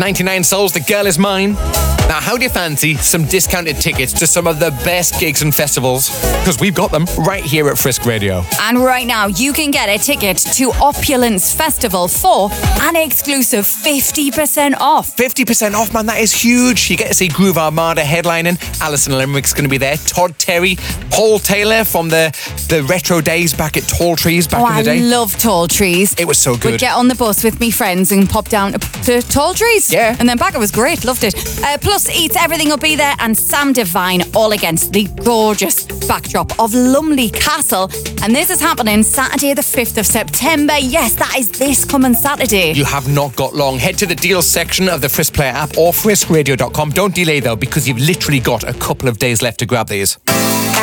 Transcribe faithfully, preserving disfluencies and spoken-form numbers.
ninety-nine souls, the girl is mine. Now, how do you fancy some discounted tickets to some of the best gigs and festivals? Because we've got them right here at Frisk Radio. And right now, you can get a ticket to Opulence Festival for an exclusive fifty percent off. fifty percent off, man, that is huge. You get to see Groove Armada headlining. Alison Limerick's going to be there. Todd Terry, Paul Taylor from the, the retro days back at Tall Trees back oh, in the day. I love Tall Trees. It was so good. We'd get on the bus with me friends and pop down to, to Tall Trees. Yeah. And then back, it was great. Loved it. Uh, plus, Eats Everything will be there, and Sam Divine all against the gorgeous backdrop of Lumley Castle. And this is happening Saturday the fifth of September. Yes, that is this coming Saturday. You have not got long. Head to the deals section of the Frisk Player app or frisk radio dot com. Don't delay though, because you've literally got a couple of days left to grab these.